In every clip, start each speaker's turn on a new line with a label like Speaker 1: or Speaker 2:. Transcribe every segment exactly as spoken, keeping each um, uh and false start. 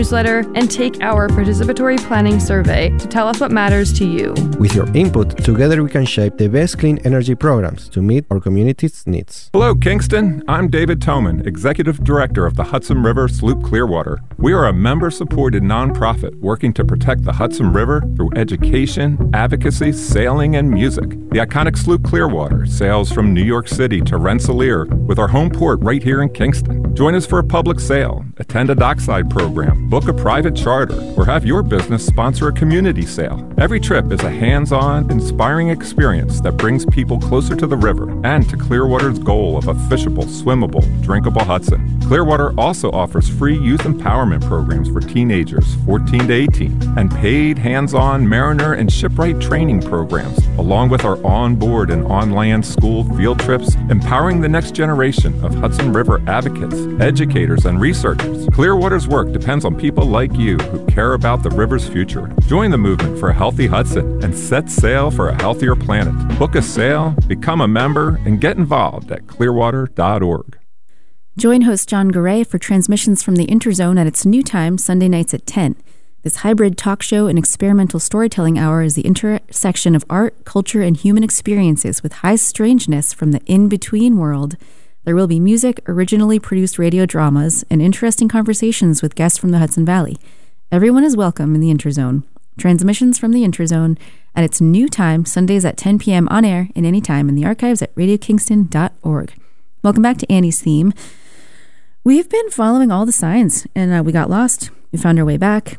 Speaker 1: newsletter, and take our participatory planning survey to tell us what matters to you.
Speaker 2: With your input, together we can shape the best clean energy programs to meet our community's needs.
Speaker 3: Hello, Kingston. I'm David Toman, Executive Director of the Hudson River Sloop Clearwater. We are a member-supported nonprofit working to protect the Hudson River through education, advocacy, sailing, and music. The iconic sloop Clearwater sails from New York City to Rensselaer with our home port right here in Kingston. Join us for a public sail, attend a dockside program, book a private charter, or have your business sponsor a community sail. Every trip is a hands-on, inspiring experience that brings people closer to the river and to Clearwater's goal of a fishable, swimmable, drinkable Hudson. Clearwater also offers free youth empowerment programs for teenagers fourteen to eighteen and paid hands-on mariner and shipwright training programs, along with our on-board and on-land school field trips, empowering the next generation of Hudson River advocates, educators, and researchers. Clearwater's work depends on people like you who care about the river's future. Join the movement for a healthy Hudson and set sail for a healthier planet. Book a sail, become a member, and get involved at clearwater dot org.
Speaker 4: Join host John Garay for transmissions from the Interzone at its new time, Sunday nights at ten. This hybrid talk show and experimental storytelling hour is the intersection of art, culture, and human experiences with high strangeness from the in-between world. There will be music, originally produced radio dramas, and interesting conversations with guests from the Hudson Valley. Everyone is welcome in the Interzone. Transmissions from the Interzone at its new time, Sundays at ten p.m. on air and anytime in the archives at radio kingston dot org. Welcome back to Annie's Theme. We've been following all the signs, and uh, we got lost. We found our way back.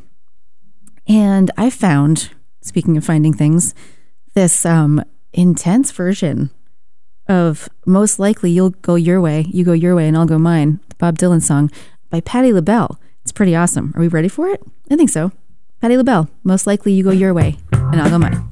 Speaker 4: And I found, speaking of finding things, this um, intense version of Most Likely You'll Go Your Way, You Go Your Way, and I'll Go Mine, the Bob Dylan song by Patti LaBelle. It's pretty awesome. Are we ready for it? I think so. Patti LaBelle, Most Likely You Go Your Way, and I'll Go Mine.